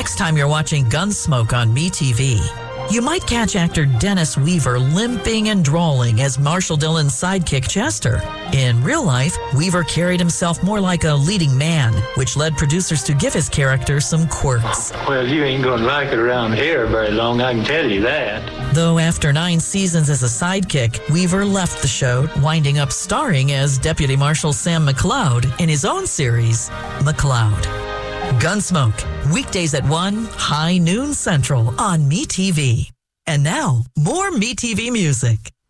Next time you're watching Gunsmoke on MeTV, you might catch actor Dennis Weaver limping and drawling as Marshall Dillon's sidekick Chester. In real life, Weaver carried himself more like a leading man, which led producers to give his character some quirks. Well, you ain't gonna like it around here very long, I can tell you that. Though after 9 seasons as a sidekick, Weaver left the show, winding up starring as Deputy Marshal Sam McLeod in his own series, McLeod. Gunsmoke, weekdays at 1, high noon central on MeTV. And now, more MeTV music.